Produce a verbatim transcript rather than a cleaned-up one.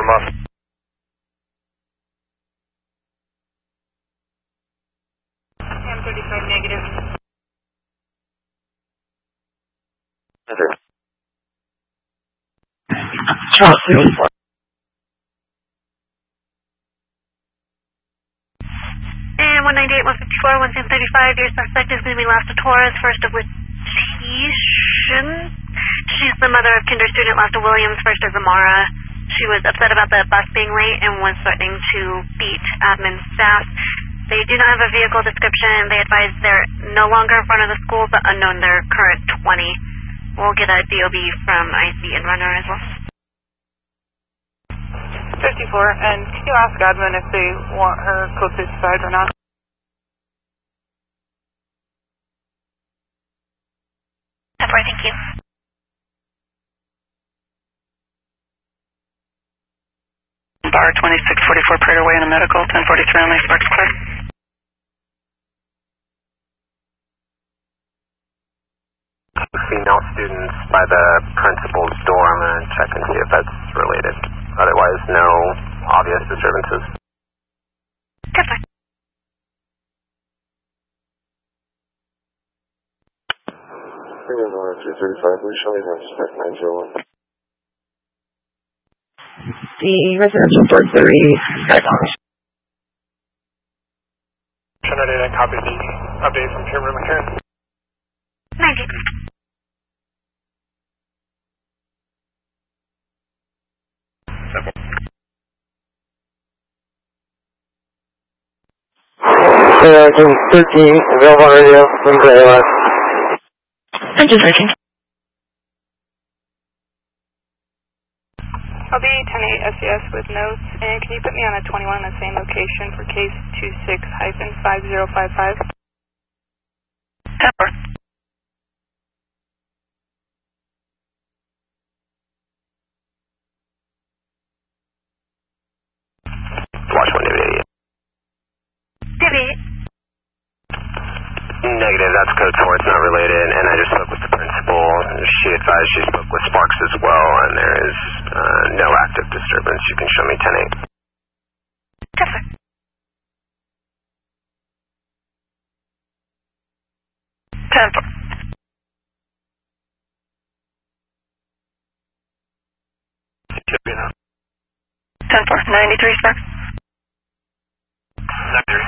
Muff. M thirty-five negative. Negative. Charles zero four. And one ninety-eight, one fifty-four, one ten thirty-five, your suspect is going to be Lasta Torres, first of Letition. She's the mother of kinder student Lasta Williams, first of Zamora. She was upset about the bus being late and was threatening to beat admin staff. They do not have a vehicle description. They advise they're no longer in front of the school, but unknown their current twenty. We'll get a D O B from I C and runner as well. fifty-four, and can you ask admin if they want her code fifty-five or not? Alright, thank you. Bar twenty-six forty-four Prater Way in a medical, ten forty-three on my sparks clear. Female students by the principal's door. I'm going to check and see if that's related. Otherwise, no obvious disturbances. That's fine. two thirty-five, please show me the suspect nine zero one. The residential door three. Channel data, copy the update from peer room here. ninety. Yeah, thirteen, available on radio from Grayla. Engine searching. I'll be ten eight S E S with notes, and can you put me on a twenty-one in the same location for case two six five zero five five? Pepper. Watch one, David. David. Negative, that's code four, it's not related, and I just spoke with the principal. She advised she spoke with Sparks as well, and there is uh, no active disturbance. You can show me ten eight. Cover. ten four. ten four, ninety-three Sparks. ninety-three.